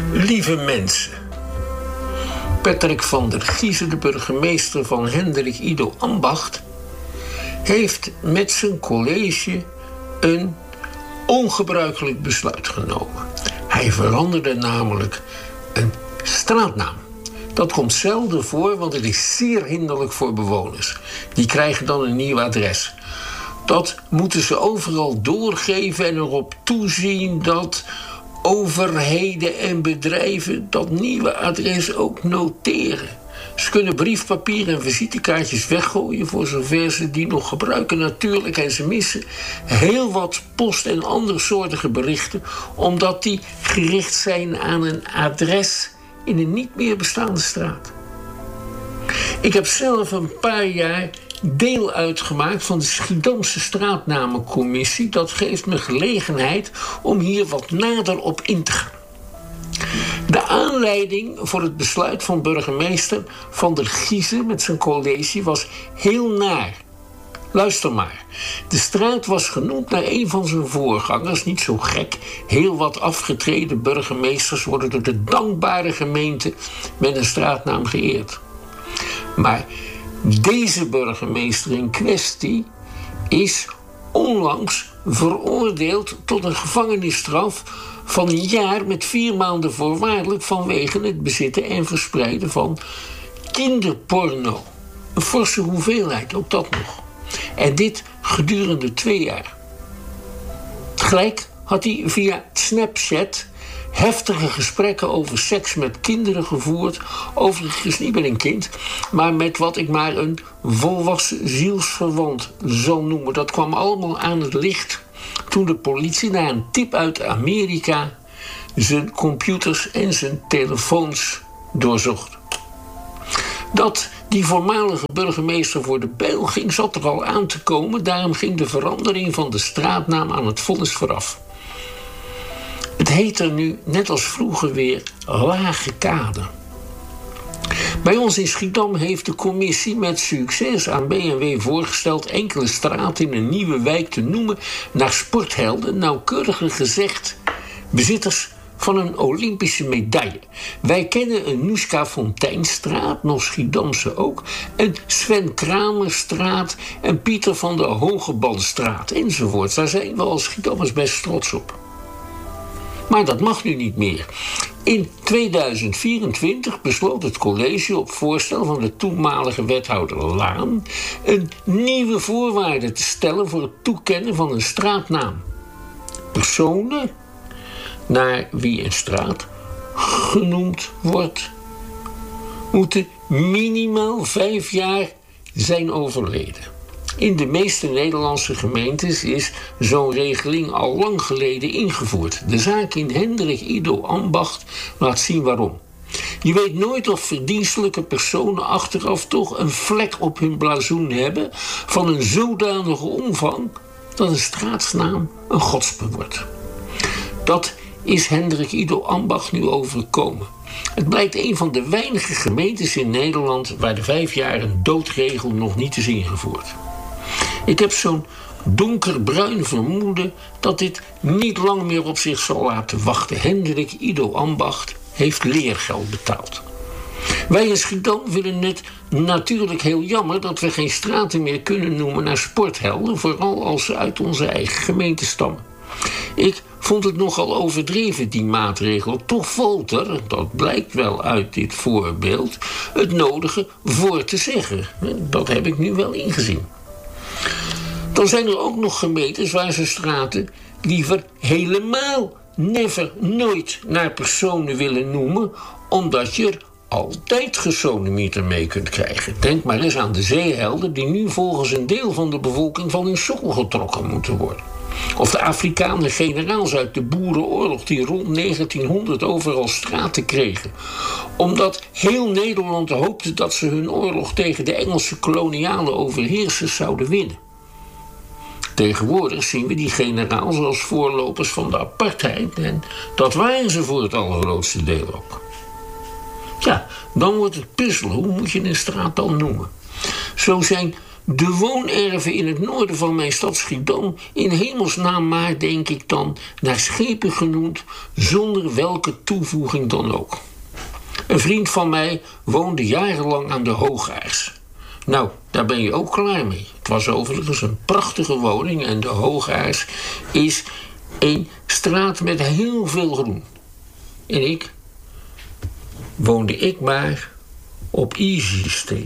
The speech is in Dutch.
Lieve mensen. Patrick van der Giezen, de burgemeester van Hendrik Ido Ambacht, heeft met zijn college een ongebruikelijk besluit genomen. Hij veranderde namelijk een straatnaam. Dat komt zelden voor, want het is zeer hinderlijk voor bewoners. Die krijgen dan een nieuw adres. Dat moeten ze overal doorgeven en erop toezien dat overheden en bedrijven dat nieuwe adres ook noteren. Ze kunnen briefpapier en visitekaartjes weggooien voor zover ze die nog gebruiken natuurlijk. En ze missen heel wat post- en andersoortige berichten, omdat die gericht zijn aan een adres in een niet meer bestaande straat. Ik heb zelf een paar jaar deel uitgemaakt van de Schiedamse straatnamencommissie. Dat geeft me gelegenheid om hier wat nader op in te gaan. De aanleiding voor het besluit van burgemeester Van der Giezen met zijn college was heel naar. Luister maar. De straat was genoemd naar een van zijn voorgangers, niet zo gek. Heel wat afgetreden burgemeesters worden door de dankbare gemeente met een straatnaam geëerd. Maar deze burgemeester in kwestie is onlangs veroordeeld tot een gevangenisstraf van 1 jaar met 4 maanden voorwaardelijk vanwege het bezitten en verspreiden van kinderporno. Een forse hoeveelheid, ook dat nog. En dit gedurende 2 jaar. Tegelijk had hij via Snapchat heftige gesprekken over seks met kinderen gevoerd. Overigens niet met een kind, maar met wat ik maar een volwassen zielsverwant zal noemen. Dat kwam allemaal aan het licht toen de politie na een tip uit Amerika zijn computers en zijn telefoons doorzocht. Dat die voormalige burgemeester voor de bijl ging, zat er al aan te komen. Daarom ging de verandering van de straatnaam aan het vonnis vooraf. Het heet er nu, net als vroeger weer, Lage Kade. Bij ons in Schiedam heeft de commissie met succes aan B&W voorgesteld enkele straten in een nieuwe wijk te noemen naar sporthelden, nauwkeuriger gezegd bezitters van een Olympische medaille. Wij kennen een Noeska Fonteinstraat, nog Schiedamse ook, een Sven Kramerstraat, en Pieter van der Hogebandstraat enzovoort. Daar zijn we als Schiedammers best trots op. Maar dat mag nu niet meer. In 2024 besloot het college op voorstel van de toenmalige wethouder Laan een nieuwe voorwaarde te stellen voor het toekennen van een straatnaam. Personen naar wie een straat genoemd wordt, moeten minimaal 5 jaar zijn overleden. In de meeste Nederlandse gemeentes is zo'n regeling al lang geleden ingevoerd. De zaak in Hendrik Ido Ambacht laat zien waarom. Je weet nooit of verdienstelijke personen achteraf toch een vlek op hun blazoen hebben van een zodanige omvang dat een straatsnaam een godspe wordt. Dat is Hendrik Ido Ambacht nu overkomen. Het blijkt een van de weinige gemeentes in Nederland waar de 5 jaar een doodregel nog niet is ingevoerd. Ik heb zo'n donkerbruin vermoeden dat dit niet lang meer op zich zal laten wachten. Hendrik Ido Ambacht heeft leergeld betaald. Wij in Schiedam vinden het natuurlijk heel jammer dat we geen straten meer kunnen noemen naar sporthelden, vooral als ze uit onze eigen gemeente stammen. Ik vond het nogal overdreven, die maatregel. Toch valt er, dat blijkt wel uit dit voorbeeld, het nodige voor te zeggen. Dat heb ik nu wel ingezien. Dan zijn er ook nog gemeentes waar ze straten liever helemaal nooit naar personen willen noemen, omdat je er altijd gesodemieter mee kunt krijgen. Denk maar eens aan de zeehelden die nu volgens een deel van de bevolking van hun sokkel getrokken moeten worden. Of de Afrikaanse generaals uit de boerenoorlog die rond 1900 overal straten kregen, omdat heel Nederland hoopte dat ze hun oorlog tegen de Engelse koloniale overheersers zouden winnen. Tegenwoordig zien we die generaals als voorlopers van de apartheid, en dat waren ze voor het allergrootste deel ook. Ja, dan wordt het puzzelen. Hoe moet je een straat dan noemen? Zo zijn De woonerven in het noorden van mijn stad Schiedam, in hemelsnaam maar, denk ik dan, naar schepen genoemd, zonder welke toevoeging dan ook. Een vriend van mij woonde jarenlang aan de Hoogaars. Nou, daar ben je ook klaar mee. Het was overigens een prachtige woning en de Hoogaars is een straat met heel veel groen. En woonde ik maar op Easy Street.